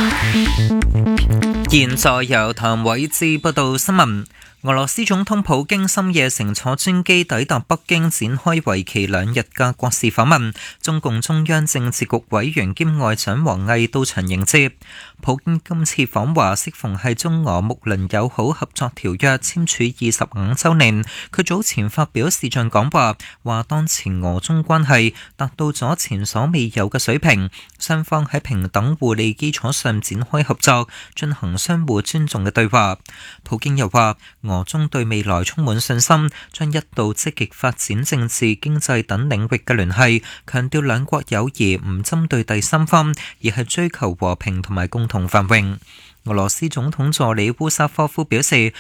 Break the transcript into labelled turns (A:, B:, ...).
A: 現在由譚偉智報道新聞。俄羅斯總統普京深夜乘坐專機抵達北京，展開為期2日嘅國事訪問。中共中央政治局委員兼外長王毅到場迎接。普京今次訪華適逢係中俄睦鄰友好合作條約簽署25週年。佢早前發表視像講話，話當前俄中關係達到咗前所未有嘅水平，雙方喺平等互利基礎上展開合作，進行相互尊重嘅對話。普京又話，俄中對未來充滿信心，將一道積極發展政治、經濟等領域嘅聯繫，強調兩國友誼唔針對第三方，而係追求和平同埋共同繁榮。俄羅斯總統助理烏沙科夫表示，